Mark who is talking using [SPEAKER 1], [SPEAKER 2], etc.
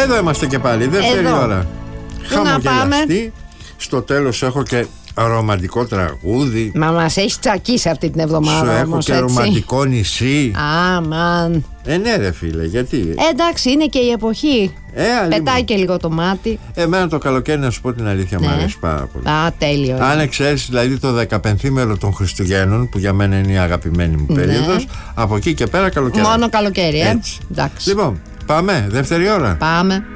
[SPEAKER 1] Εδώ είμαστε και πάλι, δεύτερη ώρα. Χαμογελαστή. Στο τέλος έχω και ρομαντικό τραγούδι.
[SPEAKER 2] Μα μας έχεις τσακίσει αυτή την εβδομάδα.
[SPEAKER 1] Σου έχω
[SPEAKER 2] όμως,
[SPEAKER 1] και
[SPEAKER 2] έτσι.
[SPEAKER 1] ρομαντικό νησί.
[SPEAKER 2] Αμάν.
[SPEAKER 1] Ναι ρε φίλε, γιατί?
[SPEAKER 2] Εντάξει, είναι και η εποχή. Πετάει και λίγο το μάτι.
[SPEAKER 1] Εμένα το καλοκαίρι, να σου πω την αλήθεια, μου αρέσει πάρα πολύ.
[SPEAKER 2] Α, τέλειο.
[SPEAKER 1] Αν εξαίρεσαι δηλαδή το 15ήμερο των Χριστουγέννων, που για μένα είναι η αγαπημένη μου περίοδος, από εκεί και πέρα καλοκαίρι.
[SPEAKER 2] Μόνο καλοκαίρι,
[SPEAKER 1] Έτσι.
[SPEAKER 2] Εντάξει.
[SPEAKER 1] Λοιπόν, πάμε, δεύτερη ώρα.
[SPEAKER 2] Πάμε.